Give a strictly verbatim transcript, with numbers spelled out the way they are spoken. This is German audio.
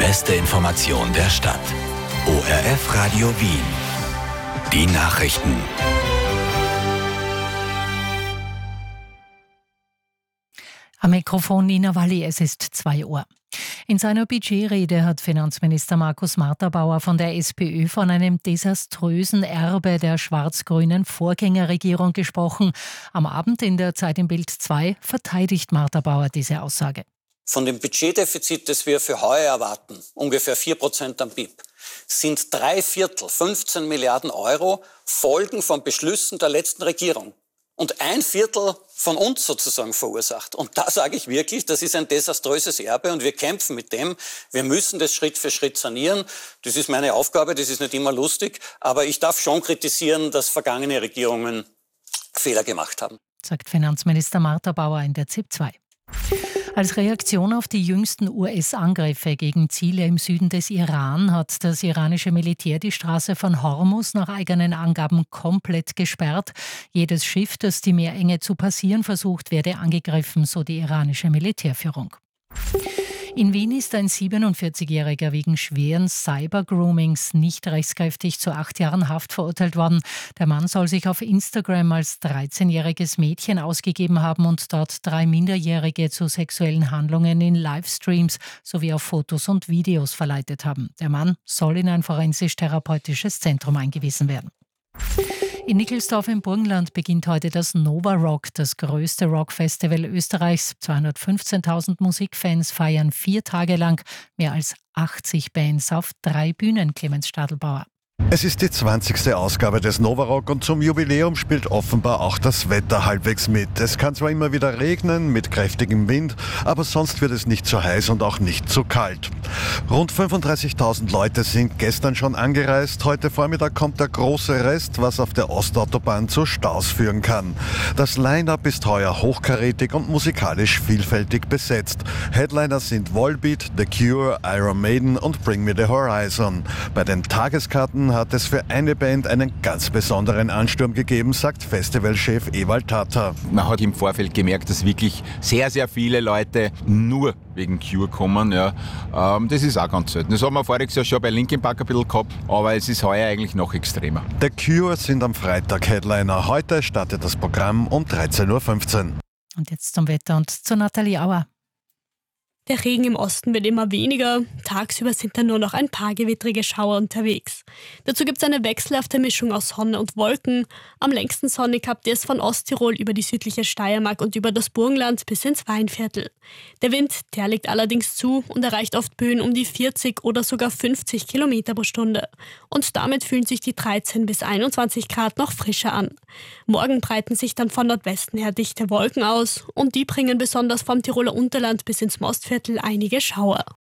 beste Information der Stadt. O R F Radio Wien. Die Nachrichten. Am Mikrofon Nina Walli, es ist zwei Uhr. In seiner Budgetrede hat Finanzminister Markus Marterbauer von der SPÖ von einem desaströsen Erbe der schwarz-grünen Vorgängerregierung gesprochen. Am Abend in der Zeit im Bild zwei verteidigt Marterbauer diese Aussage. Von dem Budgetdefizit, das wir für heuer erwarten, ungefähr vier Prozent am B I P, sind drei Viertel, fünfzehn Milliarden Euro, Folgen von Beschlüssen der letzten Regierung. Und ein Viertel von uns sozusagen verursacht. Und da sage ich wirklich, das ist ein desaströses Erbe und wir kämpfen mit dem. Wir müssen das Schritt für Schritt sanieren. Das ist meine Aufgabe, das ist nicht immer lustig. Aber ich darf schon kritisieren, dass vergangene Regierungen Fehler gemacht haben. Sagt Finanzminister Marterbauer in der Z I P zwei. Als Reaktion auf die jüngsten U S-Angriffe gegen Ziele im Süden des Iran hat das iranische Militär die Straße von Hormuz nach eigenen Angaben komplett gesperrt. Jedes Schiff, das die Meerenge zu passieren versucht, werde angegriffen, so die iranische Militärführung. In Wien ist ein siebenundvierzigjähriger wegen schweren Cyber-Groomings nicht rechtskräftig zu acht Jahren Haft verurteilt worden. Der Mann soll sich auf Instagram als dreizehnjähriges Mädchen ausgegeben haben und dort drei Minderjährige zu sexuellen Handlungen in Livestreams sowie auf Fotos und Videos verleitet haben. Der Mann soll in ein forensisch-therapeutisches Zentrum eingewiesen werden. In Nickelsdorf im Burgenland beginnt heute das Nova Rock, das größte Rockfestival Österreichs. zweihundertfünfzehntausend Musikfans feiern vier Tage lang mehr als achtzig Bands auf drei Bühnen. Clemens Stadelbauer. Es ist die zwanzigste Ausgabe des Nova Rock und zum Jubiläum spielt offenbar auch das Wetter halbwegs mit. Es kann zwar immer wieder regnen mit kräftigem Wind, aber sonst wird es nicht zu heiß und auch nicht zu kalt. Rund fünfunddreißigtausend Leute sind gestern schon angereist. Heute Vormittag kommt der große Rest, was auf der Ostautobahn zu Staus führen kann. Das Line-Up ist heuer hochkarätig und musikalisch vielfältig besetzt. Headliner sind Volbeat, The Cure, Iron Maiden und Bring Me the Horizon. Bei den Tageskarten hat es für eine Band einen ganz besonderen Ansturm gegeben, sagt Festivalchef Ewald Tata. Man hat im Vorfeld gemerkt, dass wirklich sehr, sehr viele Leute nur wegen Cure kommen. Ja. Ähm, das ist auch ganz selten. Das haben wir voriges Jahr schon bei Linkin Park ein bisschen gehabt, aber es ist heuer eigentlich noch extremer. The Cure sind am Freitag Headliner. Heute startet das Programm um dreizehn Uhr fünfzehn. Und jetzt zum Wetter und zu Nathalie Auer. Der Regen im Osten wird immer weniger. Tagsüber sind dann nur noch ein paar gewittrige Schauer unterwegs. Dazu gibt es eine wechselhafte Mischung aus Sonne und Wolken. Am längsten sonnig habt ihr es von Osttirol über die südliche Steiermark und über das Burgenland bis ins Weinviertel. Der Wind, der legt allerdings zu und erreicht oft Böen um die vierzig oder sogar fünfzig Kilometer pro Stunde. Und damit fühlen sich die dreizehn bis einundzwanzig Grad noch frischer an. Morgen breiten sich dann von Nordwesten her dichte Wolken aus und die bringen besonders vom Tiroler Unterland bis ins Mostviertel einige Schauer.